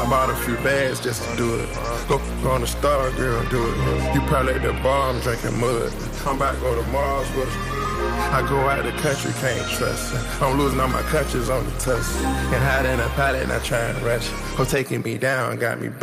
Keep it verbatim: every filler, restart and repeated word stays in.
I bought a few bags just to do it. Go, go on the star, girl, do it. You probably at the bar, I'm drinking mud. I'm about to go to Mars with I go out the country, can't trust. I'm losing all my clutches on the tuss. And hide in a pilot, not trying to rush. Who taking me down, got me